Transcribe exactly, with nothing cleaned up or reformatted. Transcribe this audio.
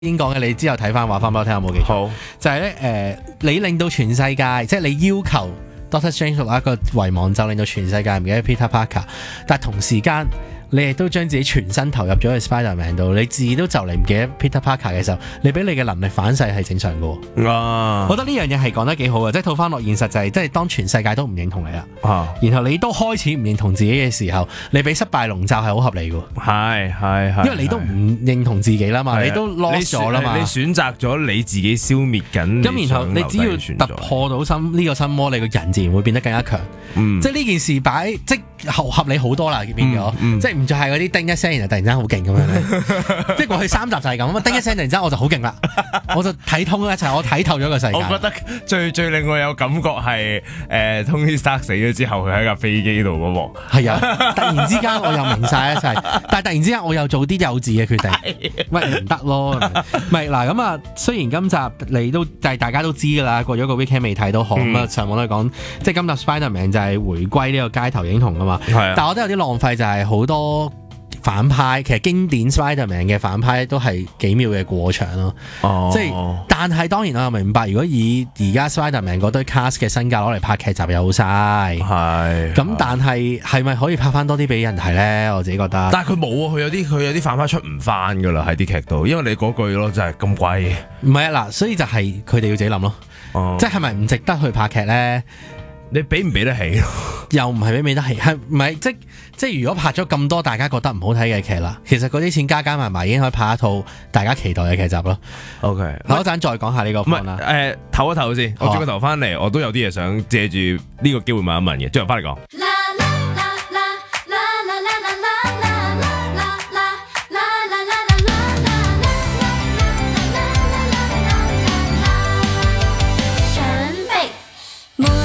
已經講嘅，你之後睇翻話翻俾我聽，有冇記錯？ 好， 就係咧誒，你令到全世界，即係你要求 Doctor Strange 做一個遺忘咒，令到全世界唔記得 Peter Parker，但係同時間你亦都將自己全身投入咗去 Spider-Man 度，你自己都就嚟唔記得 Peter Parker 嘅時候，你俾你嘅能力反噬係正常嘅喎。 啊， 我覺得呢樣嘢係講得幾好嘅，即係套翻落現實就係、是，即係當全世界都唔認同你啦， 啊， 然後你都開始唔認同自己嘅時候，你俾失敗籠罩係好合理嘅， 係係係， 因為你都唔認同自己啦嘛， 係你都 lost 咗啦嘛， 你選擇咗你自己消滅緊， 咁然後你只要突破到心呢個心魔，你個人自然會變得更加強。 嗯， 即係呢件事擺即係合合理好多啦，變咗， 嗯嗯、 即係唔再係嗰啲叮一聲，然後突然間好勁咁樣咧。即係過去三集就係咁啊，叮一聲突然間我就好勁啦，我就睇通一切，我睇透咗個世界。 我覺得最最令我有感覺係誒 Tony Stark 死咗之後，佢喺架飛機度嗰幕。係啊，突然之間我又明晒一切，但係突然之間我又做啲幼稚嘅決定，喂唔得咯。唔係嗱咁啊，雖然今集你都但係大家都知㗎啦，過咗個 weekend 未睇都好咁啊，上網都講即係今集 Spider-Man 就係回歸呢個街頭英雄㗎嘛。 係， 但係我覺得有啲浪費就係好多反派，其實經典 Spider-Man 嘅反派都係幾秒嘅過場咯。 哦， 即係，但係當然我又明白，如果以而家 Spider-Man 嗰堆 cast 嘅身價攞嚟拍劇集又好嘥。 係。 咁但係係咪可以拍翻多啲俾人睇咧？我自己覺得。 但係佢冇啊，佢有啲佢有啲反派出唔翻㗎啦，喺啲劇度，因為你嗰句咯，就係咁貴。 唔係啊嗱，所以就係佢哋要自己諗咯。 哦， 即係係咪唔值得去拍劇咧？ 你俾唔俾得起？ 又唔係俾唔俾得起，係唔係即即係如果拍咗咁多大家覺得唔好睇嘅劇啦，其實嗰啲錢加加埋埋已經可以拍一套大家期待嘅劇集咯。 OK， 我一陣再講下呢個方啦。 誒，唞一唞先，我轉個頭翻嚟，我都有啲嘢想借住呢個機會問一問嘅，轉頭翻嚟講。